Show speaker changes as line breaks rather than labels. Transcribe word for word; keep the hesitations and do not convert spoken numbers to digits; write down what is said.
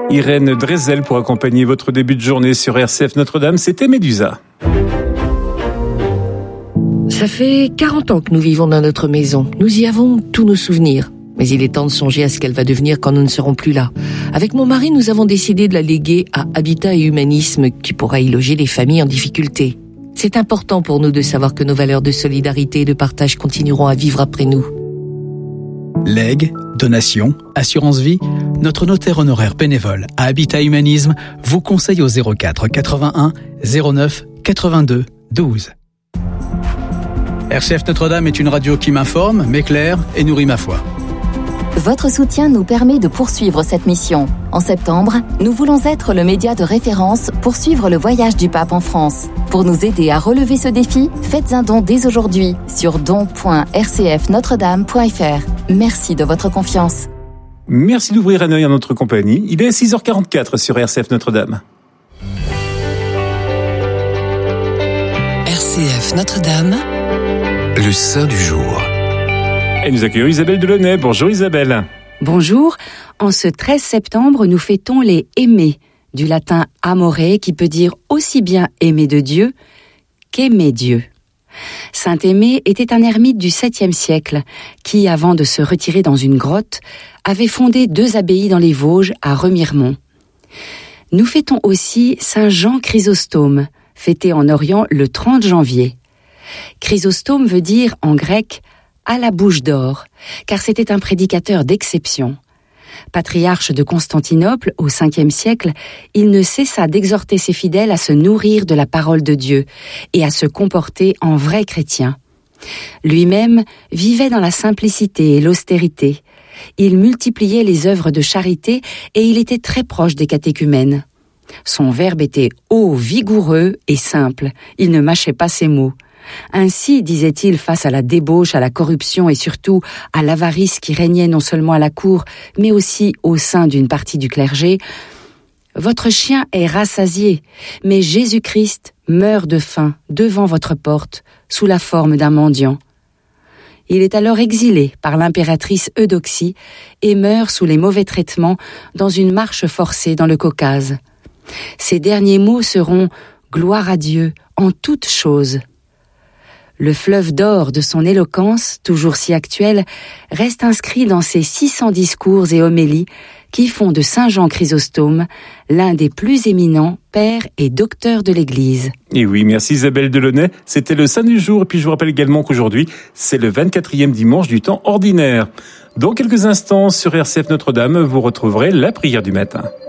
Irène Drezel pour accompagner votre début de journée sur R C F Notre-Dame, c'était Médusa.
Ça fait quarante ans que nous vivons dans notre maison. Nous y avons tous nos souvenirs. Mais il est temps de songer à ce qu'elle va devenir quand nous ne serons plus là. Avec mon mari, nous avons décidé de la léguer à Habitat et Humanisme, qui pourra y loger les familles en difficulté. C'est important pour nous de savoir que nos valeurs de solidarité et de partage continueront à vivre après nous.
Legs, donations, assurance vie, notre notaire honoraire bénévole à Habitat Humanisme vous conseille au zéro quatre quatre-vingt-un zéro neuf quatre-vingt-deux douze. R C F Notre-Dame est une radio qui m'informe, m'éclaire et nourrit ma foi.
Votre soutien nous permet de poursuivre cette mission. En septembre, nous voulons être le média de référence pour suivre le voyage du pape en France. Pour nous aider à relever ce défi, faites un don dès aujourd'hui sur don point r c f notre dame point f r. Merci de votre confiance.
Merci d'ouvrir un œil à notre compagnie. Il est six heures quarante-quatre sur R C F Notre-Dame.
R C F Notre-Dame,
le saint du jour.
Et nous accueillons Isabelle Delaunay. Bonjour Isabelle.
Bonjour. En ce treize septembre, nous fêtons les aimés, du latin amore, qui peut dire aussi bien aimer de Dieu qu'aimer Dieu. Saint Aimé était un ermite du septième siècle qui, avant de se retirer dans une grotte, avait fondé deux abbayes dans les Vosges à Remiremont. Nous fêtons aussi Saint Jean Chrysostome, fêté en Orient le trente janvier. Chrysostome veut dire en grec à la bouche d'or, car c'était un prédicateur d'exception. Patriarche de Constantinople au cinquième siècle, il ne cessa d'exhorter ses fidèles à se nourrir de la parole de Dieu et à se comporter en vrai chrétien. Lui-même vivait dans la simplicité et l'austérité. Il multipliait les œuvres de charité et il était très proche des catéchumènes. Son verbe était haut, vigoureux et simple. Il ne mâchait pas ses mots. Ainsi, disait-il, face à la débauche, à la corruption et surtout à l'avarice qui régnait non seulement à la cour, mais aussi au sein d'une partie du clergé, « Votre chien est rassasié, mais Jésus-Christ meurt de faim devant votre porte, sous la forme d'un mendiant. » Il est alors exilé par l'impératrice Eudoxie et meurt sous les mauvais traitements dans une marche forcée dans le Caucase. Ses derniers mots seront « Gloire à Dieu en toutes choses ». Le fleuve d'or de son éloquence, toujours si actuelle, reste inscrit dans ses six cents discours et homélies qui font de Saint Jean Chrysostome l'un des plus éminents pères et docteurs de l'Église.
Et oui, merci Isabelle Delaunay. C'était le saint du jour. Et puis je vous rappelle également qu'aujourd'hui, c'est le vingt-quatrième dimanche du temps ordinaire. Dans quelques instants, sur R C F Notre-Dame, vous retrouverez la prière du matin.